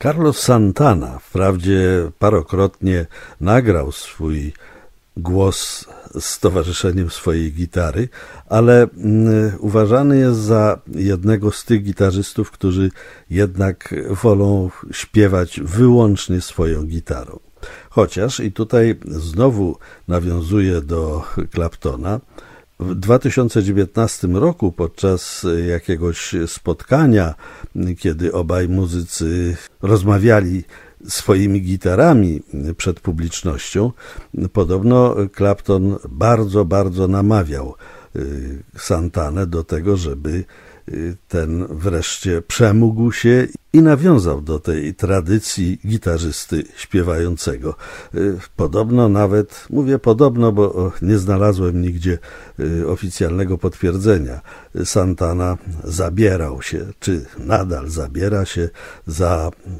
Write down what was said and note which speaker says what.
Speaker 1: Carlos Santana wprawdzie parokrotnie nagrał swój głos z towarzyszeniem swojej gitary, ale uważany jest za jednego z tych gitarzystów, którzy jednak wolą śpiewać wyłącznie swoją gitarą. Chociaż, i tutaj znowu nawiązuję do Claptona, w 2019 roku podczas jakiegoś spotkania, kiedy obaj muzycy rozmawiali swoimi gitarami przed publicznością, podobno Clapton bardzo namawiał Santanę do tego, żeby ten wreszcie przemógł się i nawiązał do tej tradycji gitarzysty śpiewającego. Podobno nawet, mówię podobno, bo nie znalazłem nigdzie oficjalnego potwierdzenia, Santana zabierał się, czy nadal zabiera się za